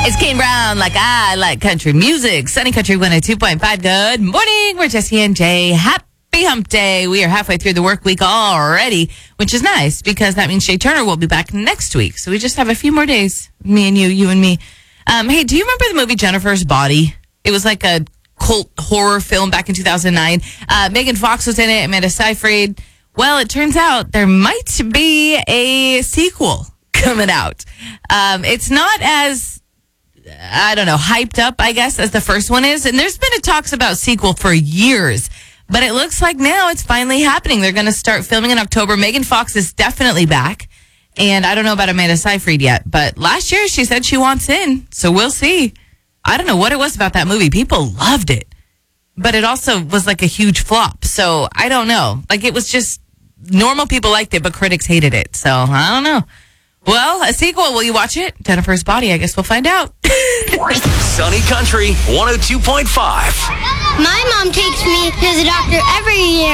It's Kane Brown, like I like country music. Sunny Country 102.5. Good morning. We're Jesse and Jay. Happy hump day. We are halfway through the work week already, which is nice because that means Shay Turner will be back next week. So we just have a few more days, me and you and me. Hey, do you remember the movie Jennifer's Body? It was like a cult horror film back in 2009. Megan Fox was in it, Amanda Seyfried. Well, it turns out there might be a sequel coming out. It's not as, hyped up, I guess, as the first one is. And there's been talks about sequel for years. But it looks like now it's finally happening. They're going to start filming in October. Megan Fox is definitely back. And I don't know about Amanda Seyfried yet. But last year she said she wants in. So we'll see. I don't know what it was about that movie. People loved it. But it also was like a huge flop. So I don't know. Like it was just normal people liked it, but critics hated it. So I don't know. Well, a sequel. Will you watch it? Jennifer's Body. I guess we'll find out. Sunny Country 102.5. My mom takes me to the doctor every year.